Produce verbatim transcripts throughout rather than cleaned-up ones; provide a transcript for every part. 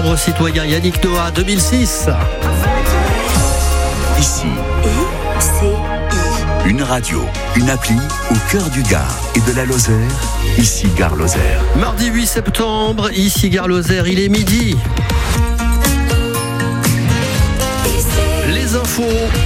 arbre citoyen Yannick Noah deux mille six. Ici, I C I. une radio, une appli au cœur du Gard et de la Lozère. Ici Gare Lozère. Mardi huit septembre, ici Gare Lozère, il est midi. Les infos.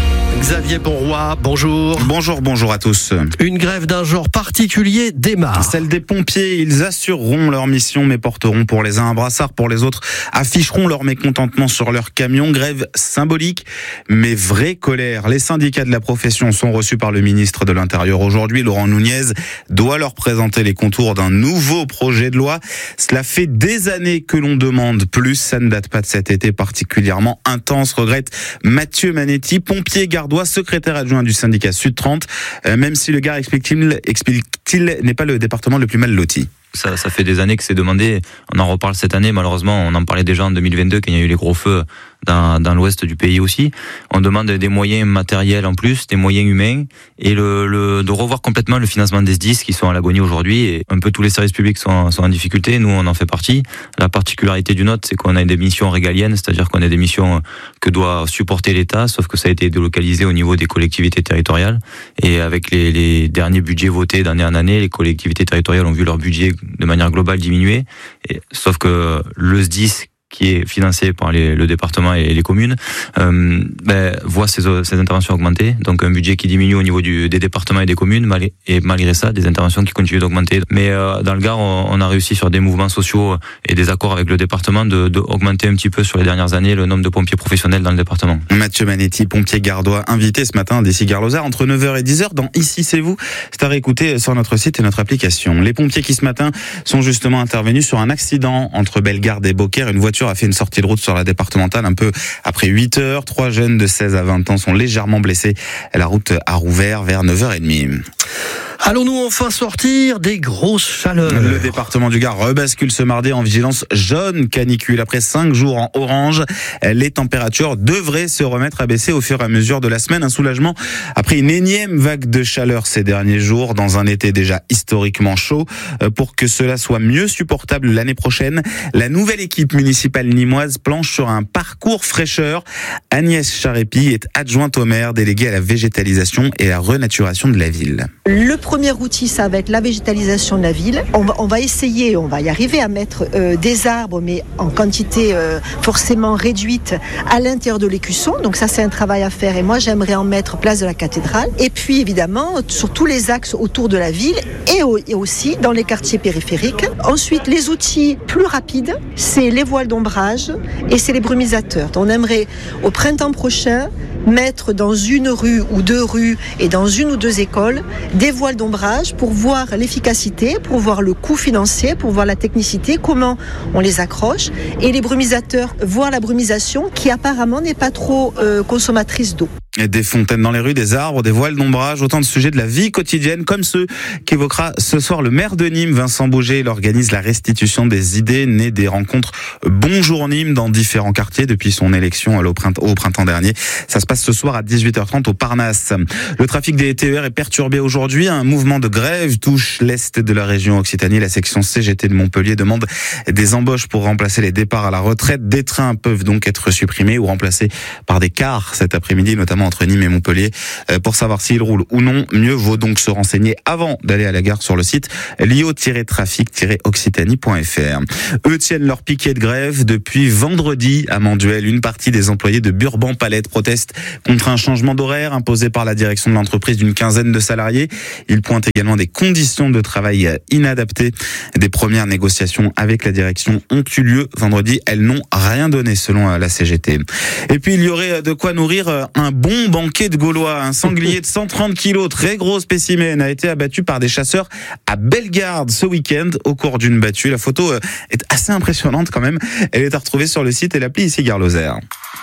Xavier Bonroy, bonjour. Bonjour, bonjour à tous. Une grève d'un genre particulier démarre. Celle des pompiers, ils assureront leur mission mais porteront pour les uns un brassard, pour les autres afficheront leur mécontentement sur leur camion. Grève symbolique mais vraie colère. Les syndicats de la profession sont reçus par le ministre de l'Intérieur aujourd'hui. Laurent Nunez doit leur présenter les contours d'un nouveau projet de loi. Cela fait des années que l'on demande plus, ça ne date pas de cet été particulièrement intense, regrette Mathieu Manetti, pompier gardois, secrétaire adjoint du syndicat Sud trente, euh, même si le Gard, explique-t-il, explique-t-il, n'est pas le département le plus mal loti. Ça, ça fait des années que c'est demandé. On en reparle cette année. Malheureusement, on en parlait déjà en deux mille vingt-deux quand il y a eu les gros feux dans, dans l'ouest du pays aussi. On demande des moyens matériels en plus, des moyens humains et le, le, de revoir complètement le financement des S D I S qui sont à l'agonie aujourd'hui. Et un peu tous les services publics sont, sont en difficulté. Nous, on en fait partie. La particularité du nôtre, c'est qu'on a des missions régaliennes, c'est-à-dire qu'on a des missions que doit supporter l'État, sauf que ça a été délocalisé au niveau des collectivités territoriales. Et avec les, les derniers budgets votés d'année en année, les collectivités territoriales ont vu leur budget de manière globale diminuer, et, sauf que le S D I S qui est financé par les, le département et les communes, euh, ben, voit ses, ses interventions augmenter. Donc un budget qui diminue au niveau du, des départements et des communes, malgré, et malgré ça, des interventions qui continuent d'augmenter. Mais euh, dans le Gard, on, on a réussi sur des mouvements sociaux et des accords avec le département de, de augmenter un petit peu sur les dernières années le nombre de pompiers professionnels dans le département. Mathieu Manetti, pompier gardois, invité ce matin d'ici Gare Lozère entre neuf heures et dix heures dans Ici c'est vous. C'est à réécouter sur notre site et notre application. Les pompiers qui ce matin sont justement intervenus sur un accident entre Bellegarde et Beaucaire. Une voiture a fait une sortie de route sur la départementale un peu après huit heures. Trois jeunes de seize à vingt ans sont légèrement blessés. La route a rouvert vers neuf heures trente. Allons-nous enfin sortir des grosses chaleurs? Le département du Gard rebascule ce mardi en vigilance jaune canicule. Après cinq jours en orange, les températures devraient se remettre à baisser au fur et à mesure de la semaine. Un soulagement après une énième vague de chaleur ces derniers jours dans un été déjà historiquement chaud. Pour que cela soit mieux supportable l'année prochaine, la nouvelle équipe municipale nîmoise planche sur un parcours fraîcheur. Agnès Charépi est adjointe au maire, déléguée à la végétalisation et à la renaturation de la ville. Le premier outil, ça va être la végétalisation de la ville. On va, on va essayer, on va y arriver à mettre euh, des arbres, mais en quantité euh, forcément réduite à l'intérieur de l'écusson. Donc ça, c'est un travail à faire. Et moi, j'aimerais en mettre place de la cathédrale. Et puis, évidemment, sur tous les axes autour de la ville et, au, et aussi dans les quartiers périphériques. Ensuite, les outils plus rapides, c'est les voiles d'ombrage et c'est les brumisateurs. On aimerait, au printemps prochain, mettre dans une rue ou deux rues et dans une ou deux écoles des voiles d'ombrage pour voir l'efficacité, pour voir le coût financier, pour voir la technicité, comment on les accroche, et les brumisateurs, voir la brumisation qui apparemment n'est pas trop euh, consommatrice d'eau. Et des fontaines dans les rues, des arbres, des voiles d'ombrage, autant de sujets de la vie quotidienne comme ceux qu'évoquera ce soir le maire de Nîmes, Vincent Bouget. Il organise la restitution des idées nées des rencontres Bonjour Nîmes dans différents quartiers depuis son élection au printemps dernier. Ça se passe ce soir à dix-huit heures trente au Parnasse. Le trafic des T E R est perturbé aujourd'hui. Un mouvement de grève touche l'est de la région Occitanie. La section C G T de Montpellier demande des embauches pour remplacer les départs à la retraite. Des trains peuvent donc être supprimés ou remplacés par des cars cet après-midi, notamment entre Nîmes et Montpellier. Pour savoir s'ils roulent ou non, mieux vaut donc se renseigner avant d'aller à la gare sur le site L I O trafic occitanie point f r. Eux tiennent leur piquet de grève depuis vendredi à Manduel. Une partie des employés de Burban Palette protestent contre un changement d'horaire imposé par la direction de l'entreprise d'une quinzaine de salariés. Ils pointent également des conditions de travail inadaptées. Des premières négociations avec la direction ont eu lieu vendredi. Elles n'ont rien donné selon la C G T. Et puis il y aurait de quoi nourrir un bon banquet de Gaulois. Un sanglier de cent trente kilos, très gros spécimen, a été abattu par des chasseurs à Bellegarde ce week-end au cours d'une battue. La photo est assez impressionnante quand même. Elle est à retrouver sur le site et l'appli Ici Gare Lozère.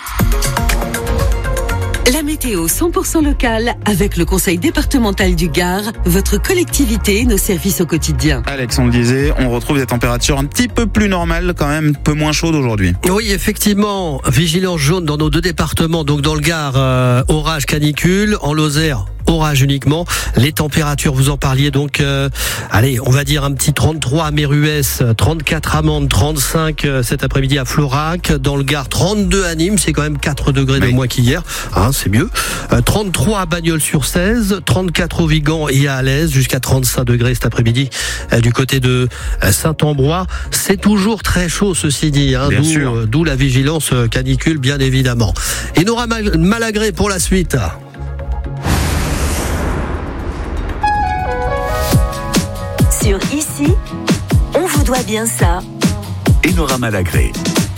La météo cent pour cent locale avec le Conseil départemental du Gard, votre collectivité, nos services au quotidien. Alex, on le disait, on retrouve des températures un petit peu plus normales quand même, un peu moins chaudes aujourd'hui. Oui, effectivement, vigilance jaune dans nos deux départements, donc dans le Gard, euh, orage canicule, en Lozère, orage uniquement. Les températures, vous en parliez donc, euh, allez, on va dire un petit trente-trois à Méruès, trente-quatre à Mende, trente-cinq euh, cet après-midi à Florac, dans le Gard, trente-deux à Nîmes, c'est quand même quatre degrés de oui. moins qu'hier, hein, c'est mieux. Euh, trente-trois à Bagnols-sur-Cèze, trente-quatre au Vigan et à Alès, jusqu'à trente-cinq degrés cet après-midi euh, du côté de euh, Saint-Ambrois. C'est toujours très chaud, ceci dit, hein, Bien d'où, sûr. euh, d'où la vigilance euh, canicule, bien évidemment. Et Nora Mal- Malagré pour la suite. Sur Ici, on vous doit bien ça. Enora Malagré.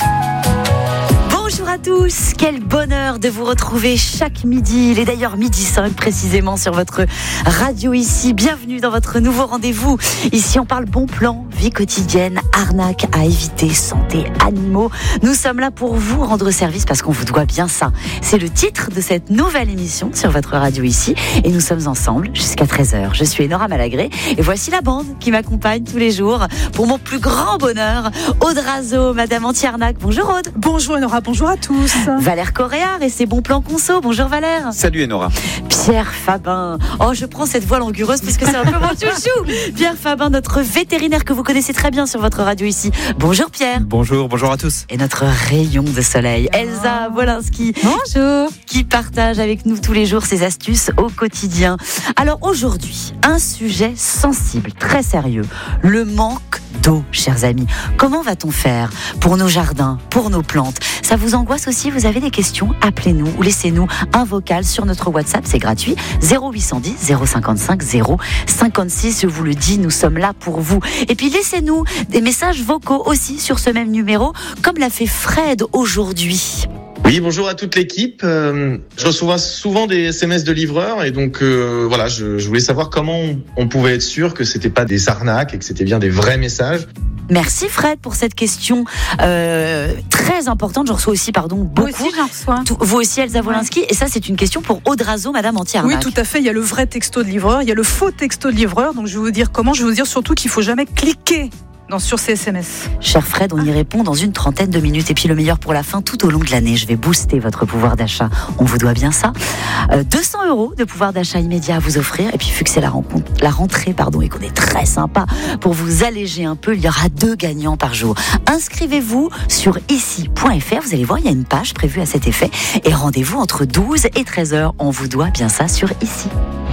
Bonjour à tous, quel bonheur de vous retrouver chaque midi. Il est d'ailleurs midi cinq précisément sur votre radio Ici. Bienvenue dans votre nouveau rendez-vous. Ici on parle bon plan, vie quotidienne, arnaque à éviter, santé, animaux. Nous sommes là pour vous rendre service parce qu'on vous doit bien ça. C'est le titre de cette nouvelle émission sur votre radio Ici et nous sommes ensemble jusqu'à treize heures. Je suis Enora Malagré et voici la bande qui m'accompagne tous les jours pour mon plus grand bonheur. Aude Razo, Madame Anti-Arnaque. Bonjour Aude. Bonjour Enora, bonjour à tous. Valère Coréard et ses bons plans conso. Bonjour Valère. Salut Enora. Pierre Fabin. Oh, je prends cette voix langureuse parce que c'est un peu mon chouchou. Pierre Fabin, notre vétérinaire que vous connaissez très bien sur votre radio Ici. Bonjour Pierre. Bonjour, bonjour à tous. Et notre rayon de soleil, Elsa Wolinski. Bonjour. Qui partage avec nous tous les jours ses astuces au quotidien. Alors aujourd'hui, un sujet sensible, très sérieux. Le manque d'eau, chers amis. Comment va-t-on faire pour nos jardins, pour nos plantes? Ça vous angoisse aussi? Vous avez des questions? Appelez-nous ou laissez-nous un vocal sur notre WhatsApp, c'est gratuit. zéro huit cent dix zéro cinquante-cinq zéro cinquante-six, je vous le dis, nous sommes là pour vous. Et puis laissez-nous des messages vocaux aussi sur ce même numéro, comme l'a fait Fred aujourd'hui. Oui, bonjour à toute l'équipe. Euh, je reçois souvent des S M S de livreurs et donc euh, voilà, je, je voulais savoir comment on, on pouvait être sûr que c'était pas des arnaques et que c'était bien des vrais messages. Merci Fred pour cette question euh, très importante. Je reçois aussi, pardon, beaucoup. Moi aussi, j'en reçois. Tout, vous aussi, Elsa Wolinski. Et ça, c'est une question pour Aude Razo, Madame Anti-Arnaque. Oui, tout à fait. Il y a le vrai texto de livreur, il y a le faux texto de livreur. Donc, je vais vous dire comment. Je vais vous dire surtout qu'il faut jamais cliquer dans, sur ces S M S. Cher Fred, on y répond dans une trentaine de minutes. Et puis le meilleur pour la fin, tout au long de l'année, je vais booster votre pouvoir d'achat. On vous doit bien ça. Euh, deux cents euros de pouvoir d'achat immédiat à vous offrir. Et puis, vu que c'est la, rencontre, la rentrée pardon, et qu'on est très sympa, pour vous alléger un peu, il y aura deux gagnants par jour. Inscrivez-vous sur ici point f r. Vous allez voir, il y a une page prévue à cet effet. Et rendez-vous entre douze et treize heures. On vous doit bien ça sur Ici.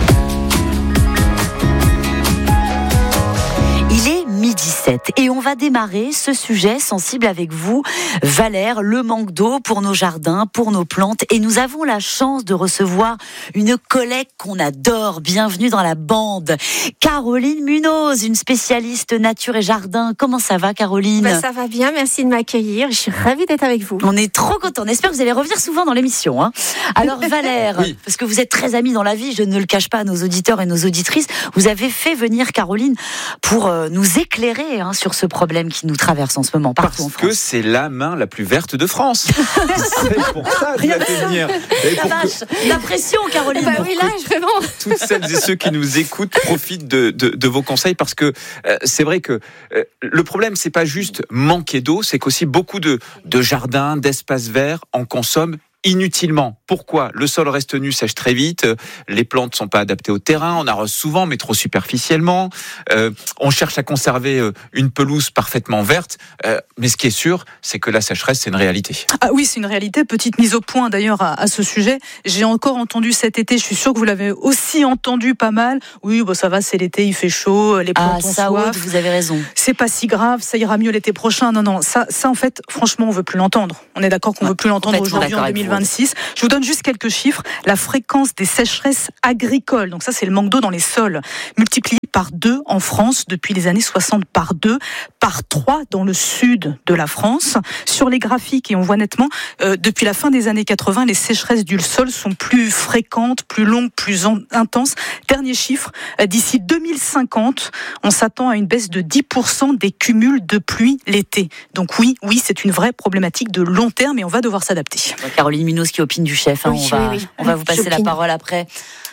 Il est midi sept et on va démarrer ce sujet sensible avec vous, Valère, le manque d'eau pour nos jardins, pour nos plantes. Et nous avons la chance de recevoir une collègue qu'on adore. Bienvenue dans la bande, Caroline Munoz, une spécialiste nature et jardin. Comment ça va, Caroline? Ben, ça va bien, merci de m'accueillir. Je suis ravie d'être avec vous. On est trop contents. On espère que vous allez revenir souvent dans l'émission. Hein. Alors Valère, oui. Parce que vous êtes très amis dans la vie, je ne le cache pas à nos auditeurs et nos auditrices, vous avez fait venir Caroline pour euh, nous éclairer hein, sur ce problème qui nous traverse en ce moment partout Parce en France. que c'est la main la plus verte de France. C'est pour ça que je l'ai fait venir. Et La pour vache, que la pression, Caroline. Bah oui, là, vraiment. toutes celles et ceux qui nous écoutent profitent de, de, de vos conseils parce que euh, c'est vrai que euh, le problème c'est pas juste manquer d'eau, c'est qu'aussi beaucoup de, de jardins, d'espaces verts en consomment inutilement. Pourquoi? Le sol reste nu, sèche très vite, les plantes ne sont pas adaptées au terrain, on arrose souvent mais trop superficiellement, euh, on cherche à conserver une pelouse parfaitement verte, euh, mais ce qui est sûr, c'est que la sécheresse, c'est une réalité. Ah oui, c'est une réalité. Petite mise au point d'ailleurs à, à ce sujet. J'ai encore entendu cet été, je suis sûre que vous l'avez aussi entendu pas mal. Oui, bon, ça va, c'est l'été, il fait chaud, les plantes Ah, ont ça, soif. Aude, vous avez raison. C'est pas si grave, ça ira mieux l'été prochain. Non, non, ça, ça en fait, franchement, on veut plus l'entendre. On est d'accord qu'on Ouais, veut plus l'entendre complètement aujourd'hui en d'accord avec deux mille vous. vingt-six. Je vous donne juste quelques chiffres. La fréquence des sécheresses agricoles, donc ça c'est le manque d'eau dans les sols, multiplié par deux en France depuis les années soixante, par deux, par trois dans le sud de la France. Sur les graphiques, et on voit nettement, euh, depuis la fin des années quatre-vingts, les sécheresses du sol sont plus fréquentes, plus longues, plus en- intenses. Dernier chiffre, euh, d'ici deux mille cinquante, on s'attend à une baisse de dix pour cent des cumuls de pluie l'été. Donc oui, oui, c'est une vraie problématique de long terme et on va devoir s'adapter. Caroline Munoz qui opine du chef, hein, Oui, on, va, oui, oui. on va vous passer la J'opine. parole après.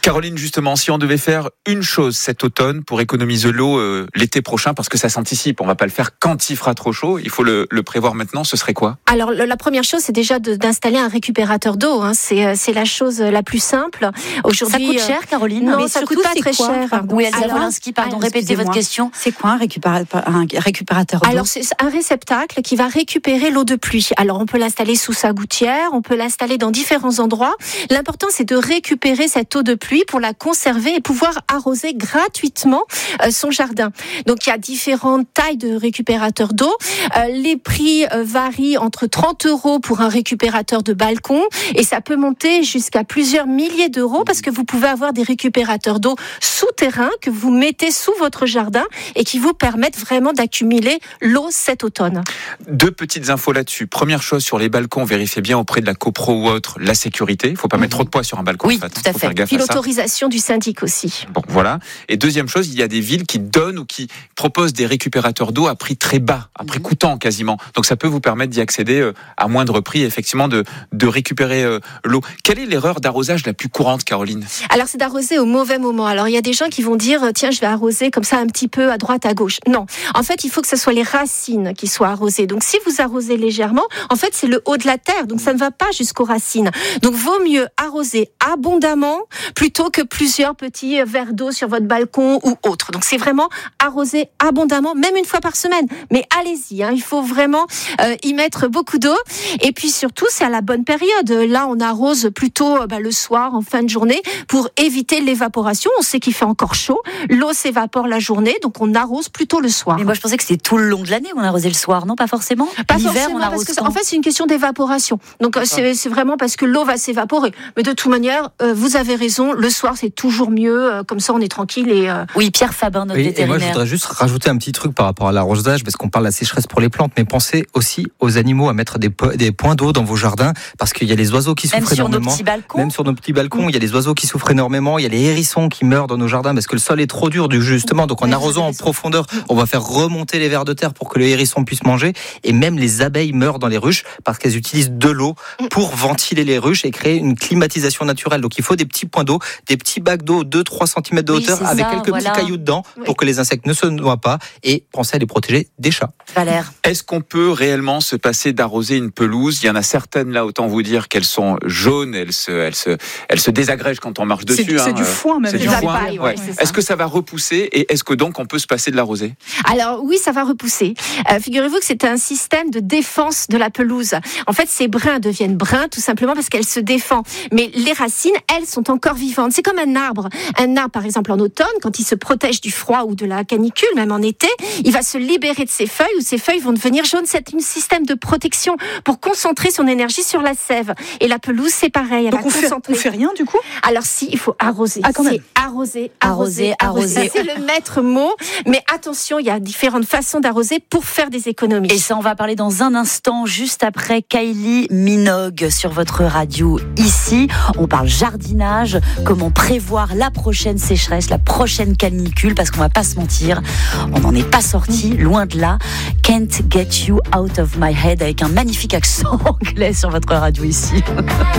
Caroline, justement, si on devait faire une chose cet automne pour économiser l'eau euh, l'été prochain, parce que ça s'anticipe, on va pas le faire quand il fera trop chaud, il faut le, le prévoir maintenant, ce serait quoi? Alors la première chose, c'est déjà de, d'installer un récupérateur d'eau. Hein. C'est, c'est la chose la plus simple. Aujourd'hui, ça coûte cher, Caroline? Non, mais ça surtout, coûte pas c'est très quoi, cher. Pardon. Oui, Elsa Wolinski, pardon, alors, répétez votre question. C'est quoi un récupérateur, un récupérateur d'eau? Alors c'est un réceptacle qui va récupérer l'eau de pluie. Alors on peut l'installer sous sa gouttière, on peut l'installer dans différents endroits. L'important, c'est de récupérer cette eau de pluie pour la conserver et pouvoir arroser gratuitement euh, son jardin. Donc il y a différentes tailles de récupérateurs d'eau. Euh, les prix euh, varient entre trente euros pour un récupérateur de balcon et ça peut monter jusqu'à plusieurs milliers d'euros parce que vous pouvez avoir des récupérateurs d'eau souterrains que vous mettez sous votre jardin et qui vous permettent vraiment d'accumuler l'eau cet automne. Deux petites infos là-dessus. Première chose, sur les balcons, vérifiez bien auprès de la copro ou autre la sécurité. Il ne faut pas mmh. mettre trop de poids sur un balcon. Oui, en fait. tout à faut fait. Faire gaffe Puis à ça. L'autorisation du syndic aussi. Bon, voilà. Et deuxième chose, il y a des villes qui donnent ou qui proposent des récupérateurs d'eau à prix très bas, à prix mmh. coûtant quasiment. Donc ça peut vous permettre d'y accéder à moindre prix, effectivement, de, de récupérer euh, l'eau. Quelle est l'erreur d'arrosage la plus courante, Caroline? Alors c'est d'arroser au mauvais moment. Alors il y a des gens qui vont dire tiens, je vais arroser comme ça un petit peu à droite, à gauche. Non, en fait, il faut que ce soit les racines qui soient arrosées. Donc si vous arrosez légèrement, en fait, c'est le haut de la terre, donc ça ne va pas jusqu'aux racines. Donc vaut mieux arroser abondamment plutôt que plusieurs petits verres d'eau sur votre balcon ou autre. Donc c'est vraiment arroser abondamment, même une fois par semaine. Mais allez-y, hein, il faut vraiment euh, y mettre beaucoup d'eau. Et puis surtout, c'est à la bonne période. Là, on arrose plutôt bah, le soir, en fin de journée, pour éviter l'évaporation. On sait qu'il fait encore chaud. L'eau s'évapore la journée, donc on arrose plutôt le soir. Mais moi, je pensais que c'était tout le long de l'année qu'on arrosait le soir, non? Pas forcément. Pas L'hiver, forcément, on arrose parce que quand? en fait, c'est une question d'évaporation. Donc c'est, c'est vraiment parce que l'eau va s'évaporer. Mais de toute manière, euh, vous avez raison. Le soir, c'est toujours mieux. Euh, comme ça, on est tranquille et. Euh... Oui, Pierre Fabin, notre oui, vétérinaire. Et moi, je voudrais juste rajouter un petit truc par rapport à l'arrosage, parce qu'on parle de la sécheresse pour les plantes, mais pensez aussi aux animaux à mettre des, po- des points d'eau dans vos jardins, parce qu'il y a les oiseaux qui Même souffrent sur énormément. Nos petits balcons. Même sur nos petits balcons, il y a les oiseaux qui souffrent énormément. Il y a les hérissons qui meurent dans nos jardins parce que le sol est trop dur, justement. Donc en oui, arrosant en profondeur, on va faire remonter les vers de terre pour que le hérisson puisse manger. Et même les abeilles meurent dans les ruches parce qu'elles utilisent de l'eau pour ventiler les ruches et créer une climatisation naturelle. Donc il faut des petits points d'eau, des petits bacs d'eau deux à trois centimètres de hauteur, oui, avec ça, quelques voilà. petits cailloux dedans pour oui. que les insectes ne se noient pas, et pensez à les protéger des chats. Valère. Est-ce qu'on peut réellement se passer d'arroser une pelouse? Il y en a certaines là, autant vous dire qu'elles sont jaunes, elles se, elles se, elles se désagrègent quand on marche dessus. C'est, hein. c'est du foin même. C'est du foin. Paille, ouais, ouais. c'est est-ce que ça va repousser et est-ce que donc on peut se passer de l'arroser? Alors oui, ça va repousser. Euh, figurez-vous que c'est un système de défense de la pelouse. En fait, ces brins deviennent bruns tout simplement parce qu'elle se défend. Mais les racines, elles, sont encore vivantes. C'est comme un arbre. Un arbre, par exemple, en automne, quand il se protège du froid ou de la canicule, même en été, il va se libérer de ses feuilles ou ses feuilles vont devenir jaunes. C'est un système de protection pour concentrer son énergie sur la sève. Et la pelouse, c'est pareil. Elle Donc va on fait, on fait rien du coup? Alors si, il faut arroser. Ah, quand même. C'est arroser, arroser, arroser. arroser. C'est le maître mot. Mais attention, il y a différentes façons d'arroser pour faire des économies. Et ça, on va parler dans un instant, juste après Kylie Minogue sur votre radio ici. On parle jardinage, comment prévoir la prochaine sécheresse, la prochaine canicule, parce qu'on va pas se mentir, on n'en est pas sorti, loin de là. Can't get you out of my head, avec un magnifique accent anglais sur votre radio ici.